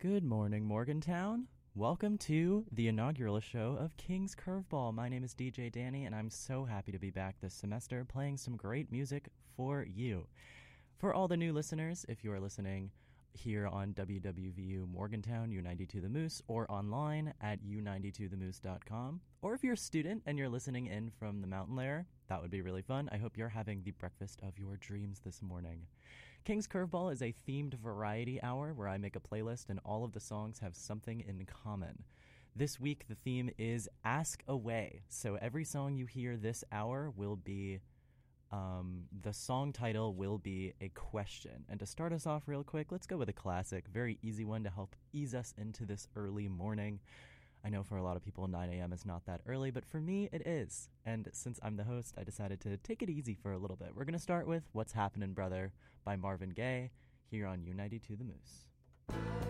Good morning, Morgantown. Welcome to the inaugural show of King's Curveball. My name is DJ Danny, and I'm so happy to be back this semester playing some great music for you. For all the new listeners, if you are listening here on WWVU Morgantown, U92 The Moose, or online at u92themoose.com, or if you're a student and you're listening in from the mountain lair, that would be really fun. I hope you're having the breakfast of your dreams this morning. King's Curveball is a themed variety hour where I make a playlist and all of the songs have something in common. This week, the theme is Ask Away. So every song you hear this hour will be, the song title will be a question. And to start us off real quick, let's go with a classic, very easy one to help ease us into this early morning. I know for a lot of people 9 a.m. is not that early, but for me it is. And since I'm the host, I decided to take it easy for a little bit. We're going to start with What's Happenin' Brother by Marvin Gaye here on U92 The Moose.